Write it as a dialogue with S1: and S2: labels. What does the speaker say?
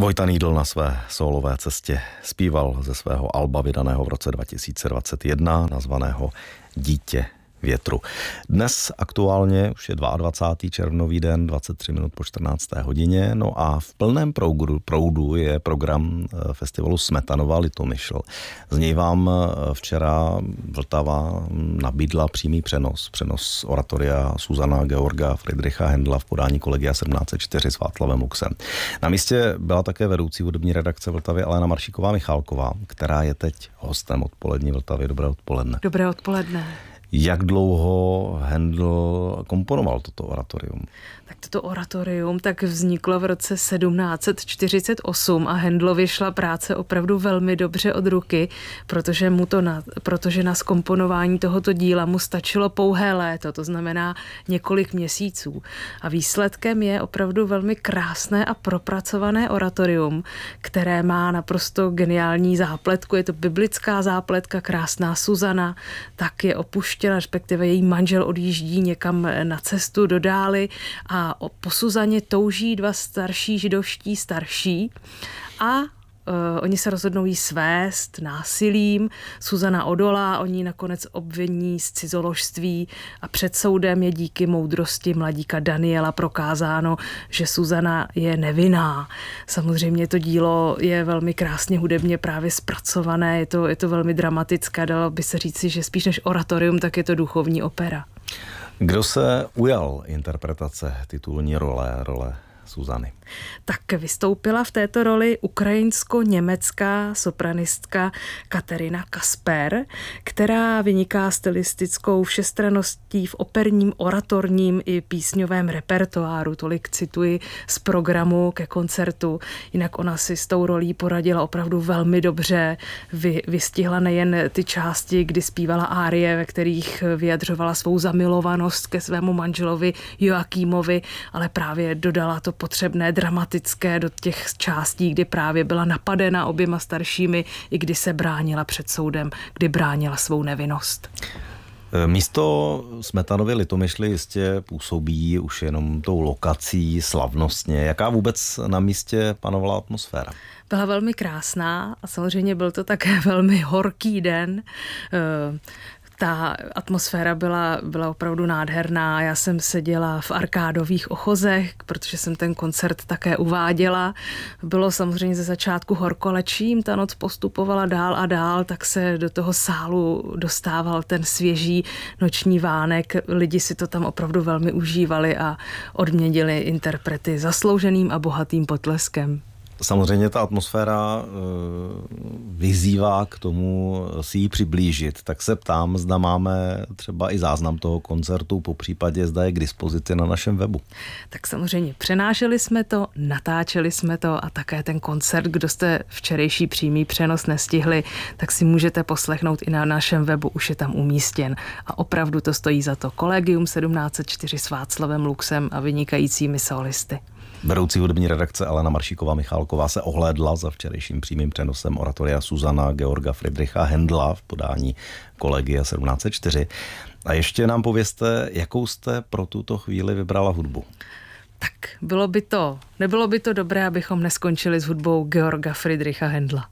S1: Vojta Needl na své sólové cestě zpíval ze svého alba vydaného v roce 2021, nazvaného Dítě větru. Dnes aktuálně už je 22. červnový den, 23 minut po 14. hodině, no a v plném proudu je program festivalu Smetanova Litomyšl. Z něj vám včera Vltava nabídla přímý přenos oratoria Susana Georga Friedricha Händla v podání Collegia 1704 s Václavem Luxem. Na místě byla také vedoucí hudební redakce Vltavy Alena Maršíková-Michálková, která je teď hostem odpolední Vltavy. Dobré odpoledne.
S2: Dobré odpoledne.
S1: Jak dlouho Händl komponoval toto oratorium?
S2: Tak toto oratorium tak vzniklo v roce 1748 a Händlovi šla práce opravdu velmi dobře od ruky, protože na zkomponování tohoto díla mu stačilo pouhé léto, to znamená několik měsíců. A výsledkem je opravdu velmi krásné a propracované oratorium, které má naprosto geniální zápletku. Je to biblická zápletka, krásná Susana, tak je opuštěna, respektive její manžel odjíždí někam na cestu do dály a po Suzaně touží dva starší židovští starší a oni se rozhodnou jí svést násilím. Susana odolá, oni nakonec obviní z cizoložství a před soudem je díky moudrosti mladíka Daniela prokázáno, že Susana je nevinná. Samozřejmě to dílo je velmi krásně hudebně právě zpracované, je to velmi dramatické, dalo by se říci, že spíš než oratorium, tak je to duchovní opera.
S1: Kdo se ujal interpretace titulní role Susany?
S2: Tak vystoupila v této roli ukrajinsko-německá sopranistka Katerina Kasper, která vyniká stylistickou všestranností v operním, oratorním i písňovém repertoáru. Tolik cituji z programu ke koncertu. Jinak ona si s tou rolí poradila opravdu velmi dobře. Vystihla nejen ty části, kdy zpívala árie, ve kterých vyjadřovala svou zamilovanost ke svému manželovi Joakímovi, ale právě dodala to potřebné dramatické do těch částí, kdy právě byla napadena oběma staršími, i kdy se bránila před soudem, kdy bránila svou nevinnost.
S1: Místo Smetanovy Litomyšly jistě působí už jenom tou lokací slavnostně. Jaká vůbec na místě panovala atmosféra?
S2: Byla velmi krásná a samozřejmě byl to také velmi horký den. Ta atmosféra byla opravdu nádherná. Já jsem seděla v arkádových ochozech, protože jsem ten koncert také uváděla. Bylo samozřejmě ze začátku horko, ale čím ta noc postupovala dál a dál, tak se do toho sálu dostával ten svěží noční vánek. Lidi si to tam opravdu velmi užívali a odměnili interprety zaslouženým a bohatým potleskem.
S1: Samozřejmě ta atmosféra vyzývá k tomu si ji přiblížit, tak se ptám, zda máme třeba i záznam toho koncertu, popřípadě zda je k dispozici na našem webu.
S2: Tak samozřejmě přenášeli jsme to, natáčeli jsme to a také ten koncert, kdo jste včerejší přímý přenos nestihli, tak si můžete poslechnout i na našem webu, už je tam umístěn. A opravdu to stojí za to. Collegium 1704 s Václavem Luxem a vynikajícími solisty.
S1: Vedoucí hudební redakce Alena Maršíková-Michálková se ohlédla za včerejším přímým přenosem oratoria Susana Georga Friedricha Händla v podání Collegia 1704. A ještě nám povězte, jakou jste pro tuto chvíli vybrala hudbu.
S2: Tak nebylo by to dobré, abychom neskončili s hudbou Georga Friedricha Händla.